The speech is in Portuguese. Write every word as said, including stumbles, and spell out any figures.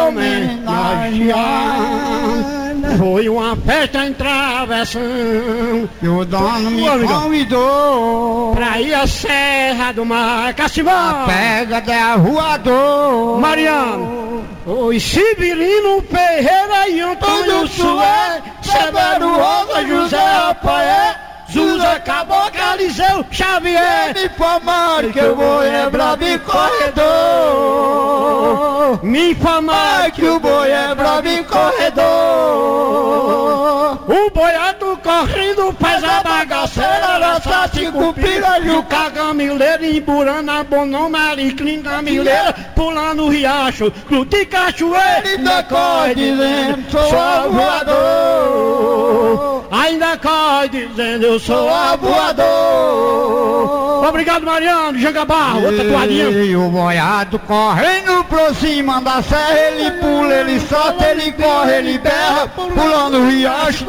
homenagear. Foi uma festa em travessão que o dono me Ô, convidou pra ir à Serra do Mar. Cassivão, pega de voador. Mariano, oi, Sibirino, Ferreira e Antônio Sué, Severo Rosa, José Apaé, Zuza, Cabocla, Eliseu, Xavier. Me informaram que o boi é bravo e corredor. Me informaram Que o boi é bravo e corredor. o boiado correndo faz a bagaceira, araçá, cinco pira, Juca, Gamileira, Imburana, Bonom, Mariclim, Gamileira, pulando o riacho, Clute, Cachoeira, Ainda corre dizendo sou voador. ainda corre dizendo eu sou Sou voador. Obrigado, Mariano, Jangabá, outra toalhinha. E o boiado correndo por cima da serra, ele pula, ele solta, ele corre, ele berra, pulando o riacho.